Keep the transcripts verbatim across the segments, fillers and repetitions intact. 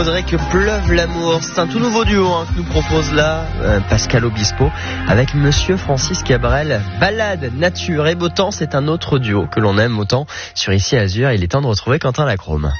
Il faudrait que pleuve l'amour. C'est un tout nouveau duo hein, que nous propose là euh, Pascal Obispo avec Monsieur Francis Cabrel. Balade, nature et beau temps, c'est un autre duo que l'on aime autant sur Ici Azur. Il est temps de retrouver Quentin Lacrome.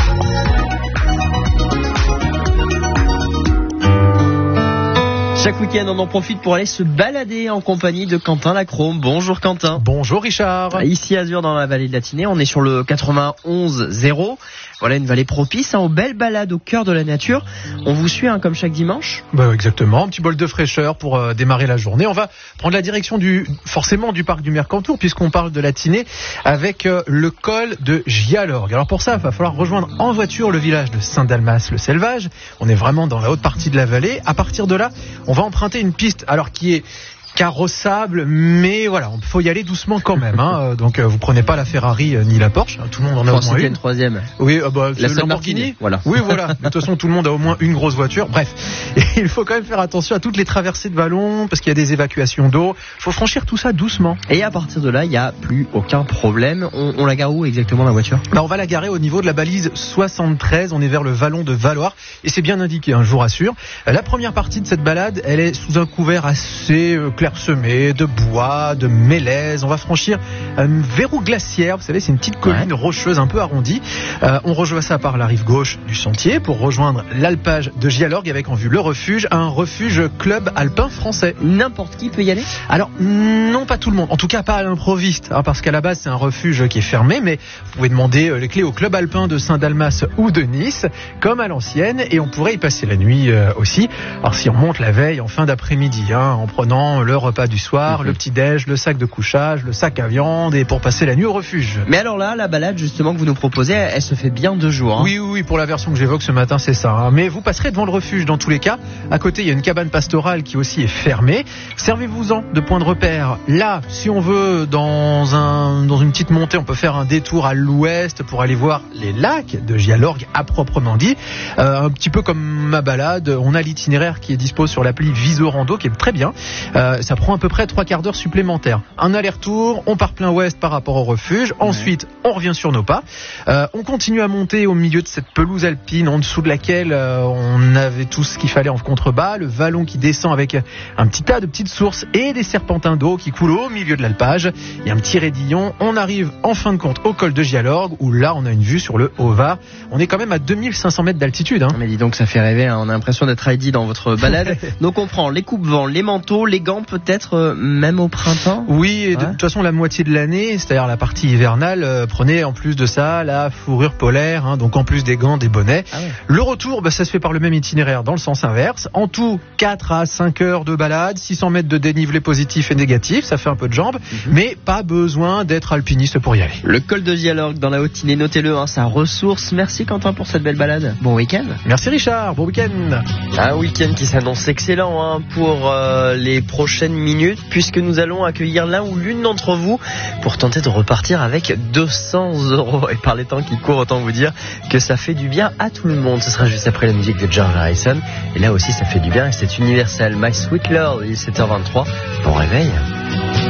Chaque week-end, on en profite pour aller se balader en compagnie de Quentin Lacrome. Bonjour Quentin. Bonjour Richard. Ici Azur dans la vallée de la Tinée, on est sur le quatre-vingt-onze zéro. Voilà une vallée propice hein, aux belles balades au cœur de la nature. On vous suit hein, comme chaque dimanche. Bah, exactement, un petit bol de fraîcheur pour euh, démarrer la journée. On va prendre la direction du forcément du parc du Mercantour puisqu'on parle de la Tinée avec euh, le col de Gialorgue. Alors pour ça, il va falloir rejoindre en voiture le village de Saint-Dalmas-le-Selvage. On est vraiment dans la haute partie de la vallée. À partir de là, on va emprunter une piste alors qui est carrossable, mais voilà, il faut y aller doucement quand même. Hein. Donc, euh, vous prenez pas la Ferrari euh, ni la Porsche. Tout le monde en a au moins une. Une troisième. Oui, euh, bah, la le Lamborghini. Voilà. Oui, voilà. De toute façon, tout le monde a au moins une grosse voiture. Bref, et il faut quand même faire attention à toutes les traversées de vallons parce qu'il y a des évacuations d'eau. Il faut franchir tout ça doucement. Et à partir de là, il n'y a plus aucun problème. On, on la gare où exactement la voiture ? Bah, on va la garer au niveau de la balise soixante-treize. On est vers le vallon de Valloire et c'est bien indiqué. Hein, je vous rassure. La première partie de cette balade, elle est sous un couvert assez euh, clairsemé de bois, de mélèze. On va franchir un verrou glaciaire. Vous savez, c'est une petite colline ouais. rocheuse un peu arrondie. Euh, on rejoint ça par la rive gauche du sentier pour rejoindre l'alpage de Gialorgue avec en vue le refuge, un refuge club alpin français. N'importe qui peut y aller ? Alors, non, pas tout le monde. En tout cas, pas à l'improviste, hein, parce qu'à la base, c'est un refuge qui est fermé, mais vous pouvez demander les clés au club alpin de Saint-Dalmas ou de Nice, comme à l'ancienne, et on pourrait y passer la nuit euh, aussi. Alors, si on monte la veille en fin d'après-midi, hein, en prenant le repas du soir, le petit-déj, le sac de couchage, le sac à viande et pour passer la nuit au refuge. Mais alors là, la balade justement que vous nous proposez, elle se fait bien deux jours. Hein. Oui, oui, oui, pour la version que j'évoque ce matin, c'est ça. Hein. Mais vous passerez devant le refuge dans tous les cas. À côté, il y a une cabane pastorale qui aussi est fermée. Servez-vous-en de point de repère. Là, si on veut, dans, un, dans une petite montée, on peut faire un détour à l'ouest pour aller voir les lacs de Gialorgue à proprement dit. Euh, un petit peu comme ma balade, on a l'itinéraire qui est dispo sur l'appli Visorando qui est très bien. Euh, ça prend à peu près trois quarts d'heure supplémentaire. Un aller-retour, on part plein ouest par rapport au refuge. Ensuite, ouais. on revient sur nos pas. Euh, on continue à monter au milieu de cette pelouse alpine en dessous de laquelle euh, on avait tout ce qu'il fallait en contrebas. Le vallon qui descend avec un petit tas de petites sources et des serpentins d'eau qui coulent au milieu de l'alpage. Il y a un petit raidillon. On arrive en fin de compte au col de Gialorgue où là, on a une vue sur le Haut-Var. On est quand même à deux mille cinq cents mètres d'altitude. Hein. Mais dis donc, ça fait rêver. Hein. On a l'impression d'être Heidi dans votre balade. Donc on prend les coupes-vents, les manteaux, les gants peut-être euh, même au printemps. Oui, et ouais. de toute façon la moitié de l'année, c'est-à-dire la partie hivernale, euh, prenez en plus de ça la fourrure polaire, hein, donc en plus des gants, des bonnets. Ah ouais. Le retour, bah, ça se fait par le même itinéraire dans le sens inverse. En tout, quatre à cinq heures de balade, six cents mètres de dénivelé positif et négatif, ça fait un peu de jambes, mm-hmm. mais pas besoin d'être alpiniste pour y aller. Le col de Gialorgue dans la Haute-Tinée, notez-le, hein, ça ressource. Merci Quentin pour cette belle balade. Bon week-end. Merci Richard, bon week-end. Un week-end qui s'annonce excellent hein, pour euh, les prochaines minutes, puisque nous allons accueillir l'un ou l'une d'entre vous pour tenter de repartir avec deux cents euros. Et par les temps qui courent, autant vous dire que ça fait du bien à tout le monde. Ce sera juste après la musique de George Harrison. Et là aussi, ça fait du bien et c'est universel. My Sweet Lord, il est sept heures vingt-trois. Bon réveil.